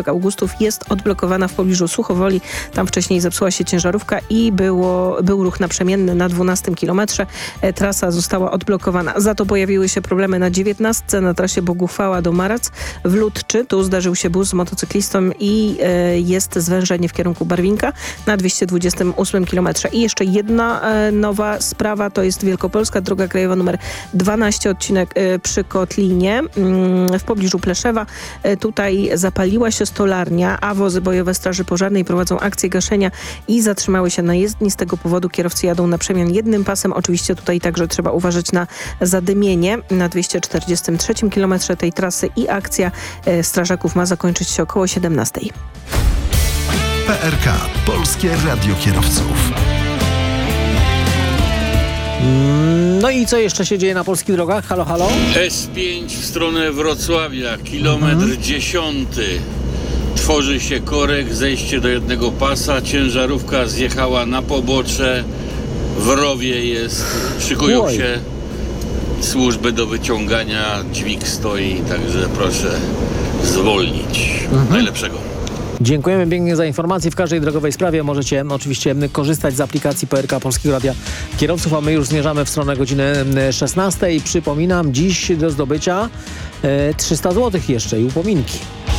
Białystok Augustów jest odblokowana w pobliżu Suchowoli. Tam wcześniej zepsuła się ciężarówka i był ruch naprzemienny na 12 kilometrze. Trasa została odblokowana. Za to pojawiły się problemy na 19 na trasie Boguchwała do Marac. W Ludczy tu zdarzył się bus z motocyklistą i jest zwężenie w kierunku Barwinka na 228 kilometrze. I jeszcze jedna nowa sprawa to jest Wielkopolska, droga krajowa numer 12, odcinek przy Kotlinie w pobliżu Pleszewa. Tutaj zapaliła się stolarnia, a wozy bojowe Straży Pożarnej prowadzą akcję gaszenia i zatrzymały się na jezdni. Z tego powodu kierowcy jadą na przemian jednym pasem. Oczywiście tutaj także trzeba uważać na zadymienie na 243 kilometrze tej trasy i akcja strażaków ma zakończyć się około 17. PRK. Polskie Radio Kierowców. No i co jeszcze się dzieje na polskich drogach? Halo, halo? S5 w stronę Wrocławia, kilometr 10. Tworzy się korek, zejście do jednego pasa, ciężarówka zjechała na pobocze, w rowie jest, szykują się służby do wyciągania, dźwig stoi, także proszę zwolnić. Najlepszego. Dziękujemy pięknie za informacje. W każdej drogowej sprawie możecie oczywiście korzystać z aplikacji PRK Polskiego Radia Kierowców, a my już zmierzamy w stronę godziny 16. Przypominam, dziś do zdobycia 300 zł jeszcze i upominki.